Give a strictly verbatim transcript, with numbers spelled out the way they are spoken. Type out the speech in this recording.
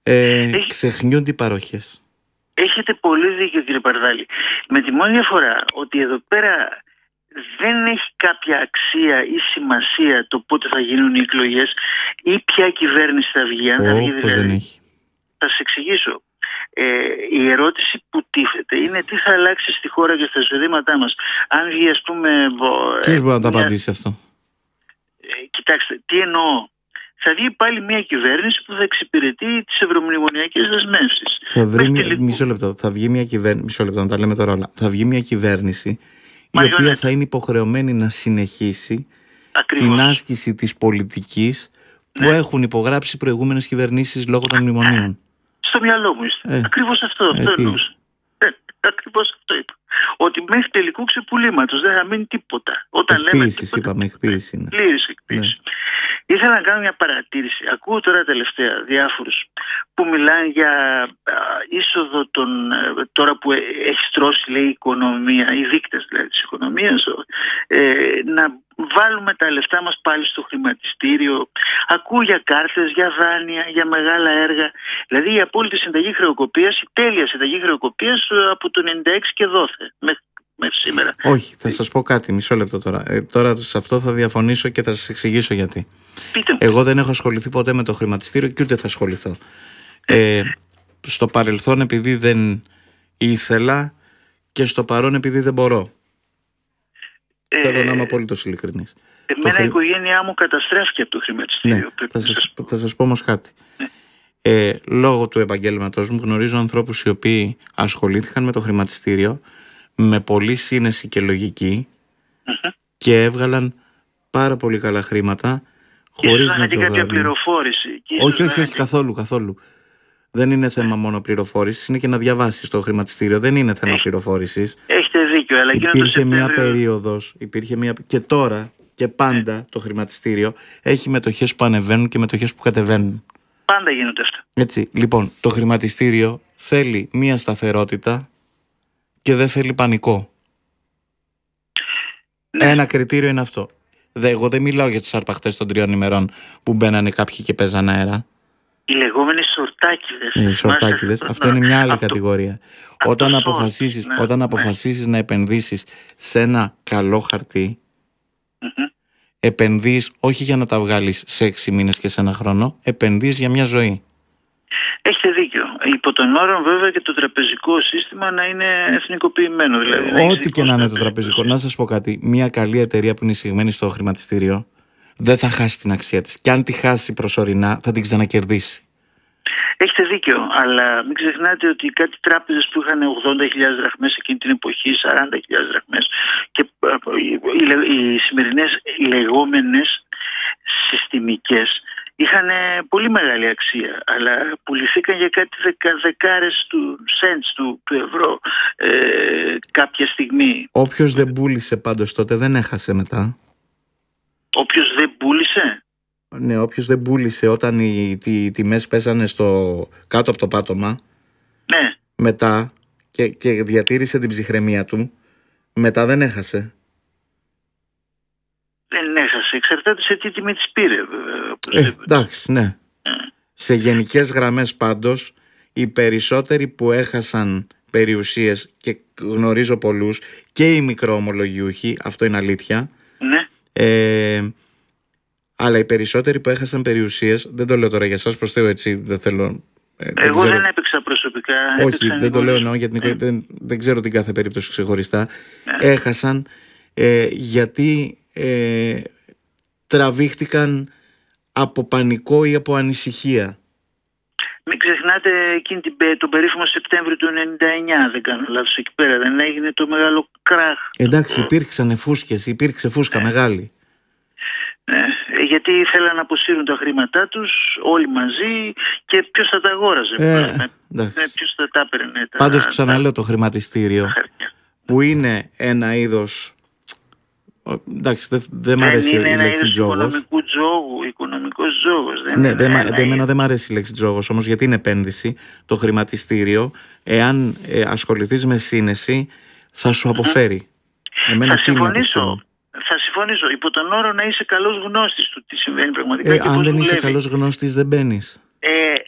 Ε, Έχει... Ξεχνιούνται οι παροχές. Έχετε πολύ δίκιο, κύριε Παρδάλη. Με τη μόνη διαφορά ότι εδώ πέρα δεν έχει κάποια αξία ή σημασία το πότε θα γίνουν οι εκλογές ή ποια κυβέρνηση θα βγει. Αν θα βγει δηλαδή. Δεν έχει. Θα σας εξηγήσω. Ε, η ερώτηση που τίθεται είναι τι θα αλλάξει στη χώρα και στα εισοδήματά μας. Αν βγει, ας πούμε. Ποιος μπορεί να το απαντήσει αυτό? Ε, κοιτάξτε, τι εννοώ. Θα βγει πάλι μια κυβέρνηση που θα εξυπηρετεί τις ευρωμνημονιακές δεσμεύσεις. Θα βρει μια... τελικού... Μισό λεπτό. Θα βγει μια κυβέρνηση. Μισό λεπτό, να τα λέμε τώρα όλα. Θα βγει μια κυβέρνηση η οποία θα είναι υποχρεωμένη να συνεχίσει Ακριβώς. την άσκηση της πολιτικής που ναι. έχουν υπογράψει προηγούμενες κυβερνήσεις λόγω των μνημονίων. Στο μυαλό μου είστε. Ε, Ακριβώς αυτό, αυτό ε, εννοούσα. Ε, ακριβώς αυτό είπα. Ότι μέχρι τελικού ξεπουλήματος δεν θα μείνει τίποτα. Όταν εκποίησης, λέμε είπαμε, εκποίηση είναι. Πλήρης εκποίηση. Ναι. Ήθελα να κάνω μια παρατήρηση. Ακούω τώρα τελευταία διάφορους που μιλάνε για α, είσοδο των, τώρα που έχει στρώσει, λέει, η οικονομία, οι δείκτες δηλαδή της οικονομίας, ε, να βάλουμε τα λεφτά μας πάλι στο χρηματιστήριο. Ακούω για κάρτες, για δάνεια, για μεγάλα έργα. Δηλαδή η απόλυτη συνταγή χρεοκοπίας, η τέλεια συνταγή χρεοκοπίας από το ενενήντα έξι και δόθε μέχρι, μέχρι σήμερα. Όχι, θα σας πω κάτι, μισό λεπτό τώρα. Ε, τώρα σε αυτό θα διαφωνήσω και θα σας εξηγήσω γιατί. Πείτε. Εγώ δεν έχω ασχοληθεί ποτέ με το χρηματιστήριο και ούτε θα ασχοληθώ. Ε, στο παρελθόν επειδή δεν ήθελα και στο παρόν επειδή δεν μπορώ. Ε, Θέλω να είμαι απολύτως ειλικρινής. Εμένα χρη... η οικογένειά μου καταστράφηκε από το χρηματιστήριο. Ναι, θα, σας, θα σας πω όμως κάτι. Ναι. Ε, λόγω του επαγγέλματος μου γνωρίζω ανθρώπους οι οποίοι ασχολήθηκαν με το χρηματιστήριο με πολλή σύνεση και λογική mm-hmm. και έβγαλαν πάρα πολύ καλά χρήματα χωρίς να την κάποια πληροφόρηση. Όχι, όχι, όχι, καθόλου, καθόλου. Δεν είναι θέμα μόνο πληροφόρησης, είναι και να διαβάσεις το χρηματιστήριο. Δεν είναι θέμα πληροφόρησης. Έχετε δίκιο, αλλά υπήρχε μια περίοδος, υπήρχε μια... και τώρα και πάντα ναι. το χρηματιστήριο έχει μετοχές που ανεβαίνουν και μετοχές που κατεβαίνουν. Πάντα γίνονται αυτά. Έτσι, λοιπόν, το χρηματιστήριο θέλει μια σταθερότητα και δεν θέλει πανικό. Ναι. Ένα κριτήριο είναι αυτό. Εγώ δεν μιλάω για τις αρπαχτές των τριών ημερών που μπαίνανε κάποιοι και παίζαν αέρα. Οι λεγόμενοι σορτάκιδες. Ναι, οι σορτάκιδες. Αυτό είναι μια άλλη αυτό, κατηγορία. Αυτό όταν αποφασίσεις, ναι, όταν αποφασίσεις ναι. να επενδύσεις σε ένα καλό χαρτί, mm-hmm. επενδύεις όχι για να τα βγάλεις σε έξι μήνες και σε ένα χρόνο, επενδύεις για μια ζωή. Έχετε δίκιο. Υπό τον όρο βέβαια και το τραπεζικό σύστημα να είναι εθνικοποιημένο. Δηλαδή, ό,τι και να είναι το τραπεζικό. Να σας πω κάτι. Μια καλή εταιρεία που είναι εισηγμένη στο χρηματιστήριο δεν θα χάσει την αξία της. Και αν τη χάσει προσωρινά θα την ξανακερδίσει. Έχετε δίκιο, αλλά μην ξεχνάτε ότι κάτι τράπεζες που είχαν ογδόντα χιλιάδες δραχμές εκείνη την εποχή, σαράντα χιλιάδες δραχμές και οι σημερινές λεγόμενες συστημικές είχαν πολύ μεγάλη αξία, αλλά πουληθήκαν για κάτι δεκα, δεκάρες του cents του, του ευρώ ε, κάποια στιγμή. Όποιος δεν πούλησε πάντως τότε δεν έχασε μετά. Όποιος δεν πούλησε. Ναι, όποιος δεν πούλησε όταν οι, οι, οι τιμές πέσανε στο, κάτω από το πάτωμα, ναι. μετά και, και διατήρησε την ψυχραιμία του, μετά δεν έχασε. Δεν έχασε, εξαρτάται σε τι τιμή της πήρε. Ε, εντάξει, ναι. Ε. Σε γενικές γραμμές πάντως, οι περισσότεροι που έχασαν περιουσίες, και γνωρίζω πολλούς, και οι μικροομολογιούχοι, αυτό είναι αλήθεια, ναι. ε, αλλά οι περισσότεροι που έχασαν περιουσίες, δεν το λέω τώρα για εσάς προς Θεού, έτσι, δεν θέλω... Ε, Εγώ δεν, ξέρω... δεν έπαιξα προσωπικά. Όχι, δεν το λέω εννοώ, γιατί ναι. δεν, δεν ξέρω την κάθε περίπτωση ξεχωριστά. Ναι. Έχασαν ε, γιατί ε, τραβήχτηκαν από πανικό ή από ανησυχία. Μην ξεχνάτε εκείνη την, τον περίφημο Σεπτέμβριο του ενενήντα εννιά, δεν κάνω λάθος, εκεί πέρα δεν έγινε το μεγάλο κράχ. Εντάξει, υπήρξαν φούσκες, υπήρξε φούσκα ναι. μεγάλη. Ναι, γιατί ήθελαν να αποσύρουν τα χρήματά τους όλοι μαζί και ποιος θα τα αγόραζε. Ε, ναι, ποιος θα τα έπαιρνε. Πάντως ξαναλέω το χρηματιστήριο που είναι ένα είδος... Εντάξει, δεν δε μ' αρέσει είναι η ένα λέξη τζόγος. Οικονομικού τζόγου, οικονομικός τζόγος. Δεν ναι, είναι δεν ένα... δε, δε μ' αρέσει η λέξη τζόγος όμως, γιατί είναι επένδυση. Το χρηματιστήριο, εάν ε, ασχοληθείς με σύνεση, θα σου αποφέρει. Mm-hmm. Εμένα θα συμφωνήσω. Θα συμφωνήσω. Υπό τον όρο να είσαι καλός γνώστης του τι συμβαίνει πραγματικά. Ε, και αν πώς δεν δουλεύει. Είσαι καλός γνώστης, δεν μπαίνεις. Ε,